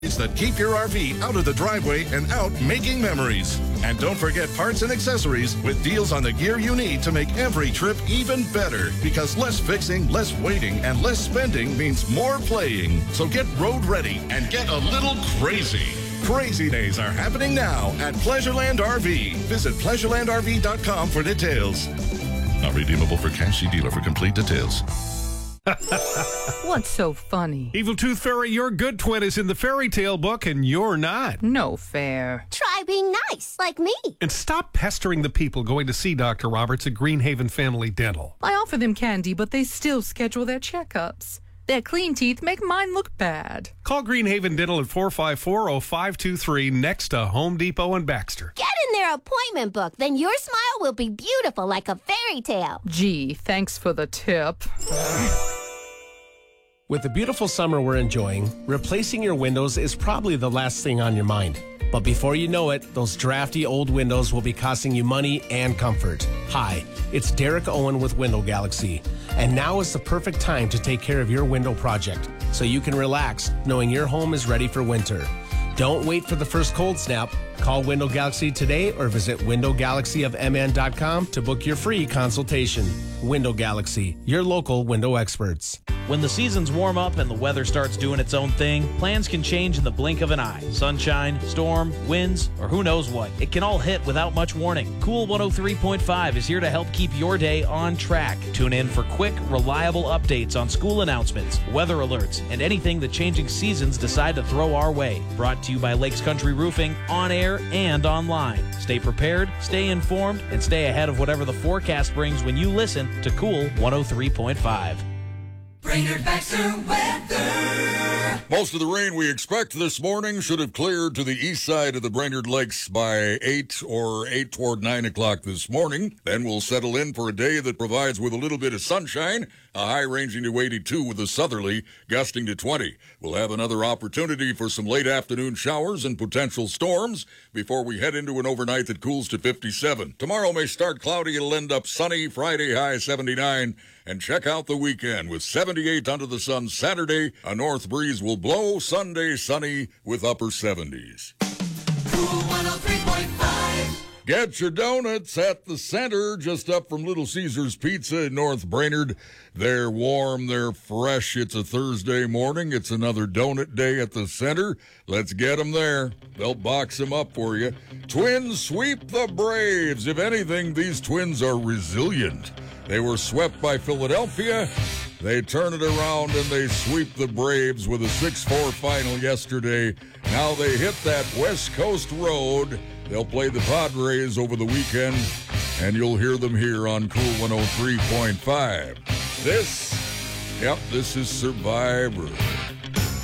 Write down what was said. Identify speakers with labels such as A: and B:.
A: that keep your RV out of the driveway and out making memories. And don't forget parts and accessories with deals on the gear you need to make every trip even better. Because less fixing, less waiting, and less spending means more playing. So get road ready and get a little crazy. Crazy Days are happening now at Pleasureland RV. Visit pleasurelandrv.com for details. Not redeemable for cash. See dealer for complete details.
B: What's so funny?
C: Evil Tooth Fairy, your good twin is in the fairy tale book and you're not.
B: No fair.
D: Try being nice, like me.
C: And stop pestering the people going to see Dr. Roberts at Greenhaven Family Dental.
B: I offer them candy, but they still schedule their checkups. Their clean teeth make mine look bad.
C: Call Greenhaven Dental at 454-0523 next to Home Depot and Baxter.
D: Get in their appointment book, then your smile will be beautiful like a fairy tale.
B: Gee, thanks for the tip.
E: With the beautiful summer we're enjoying, replacing your windows is probably the last thing on your mind. But before you know it, those drafty old windows will be costing you money and comfort. Hi, it's Derek Owen with Window Galaxy. And now is the perfect time to take care of your window project so you can relax knowing your home is ready for winter. Don't wait for the first cold snap. Call Window Galaxy today or visit windowgalaxyofmn.com to book your free consultation. Window Galaxy, your local window experts.
F: When the seasons warm up and the weather starts doing its own thing, plans can change in the blink of an eye. Sunshine, storm, winds, or who knows what. It can all hit without much warning. Cool 103.5 is here to help keep your day on track. Tune in for quick, reliable updates on school announcements, weather alerts, and anything the changing seasons decide to throw our way. Brought to you by Lakes Country Roofing, on air and online. Stay prepared, stay informed, and stay ahead of whatever the forecast brings when you listen to Cool 103.5.
G: Brainerd Baxter weather.
H: Most of the rain we expect this morning should have cleared to the east side of the Brainerd Lakes by 8 toward 9 o'clock this morning. Then we'll settle in for a day that provides with a little bit of sunshine, a high ranging to 82 with a southerly gusting to 20. We'll have another opportunity for some late afternoon showers and potential storms before we head into an overnight that cools to 57. Tomorrow may start cloudy. It'll end up sunny. Friday high 79. And check out the weekend with 78 under the sun Saturday. A north breeze will blow. Sunday sunny with upper 70s.
G: Cool 103.5.
H: Get your donuts at the center, just up from Little Caesars Pizza in North Brainerd. They're warm, they're fresh. It's a Thursday morning. It's another donut day at the center. Let's get them there. They'll box them up for you. Twins sweep the Braves. If anything, these Twins are resilient. They were swept by Philadelphia. They turn it around and they sweep the Braves with a 6-4 final yesterday. Now they hit that West Coast road. They'll play the Padres over the weekend, and you'll hear them here on Cool 103.5. This is Survivor.